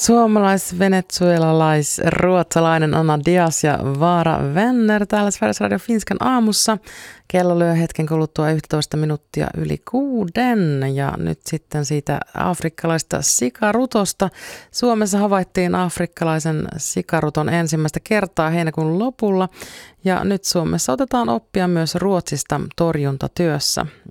Suomalais-venezuelalais-ruotsalainen Anna Diaz ja Vaara Venner täällä Sveriges Radio Finskan aamussa. Kello lyö hetken kuluttua 11 minuuttia yli 6. Ja nyt sitten siitä afrikkalaista sikarutosta. Suomessa havaittiin afrikkalaisen sikaruton ensimmäistä kertaa heinäkuun lopulla. Ja nyt Suomessa otetaan oppia myös Ruotsista torjuntatyössä.